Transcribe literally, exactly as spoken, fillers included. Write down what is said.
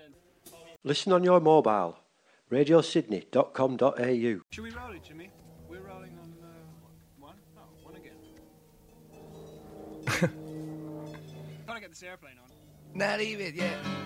Listen on your mobile. radio sydney dot com dot a u. Should we roll it, Jimmy? We're rolling on uh, one? Oh, one again. Gotta get this airplane on. Not even, yeah.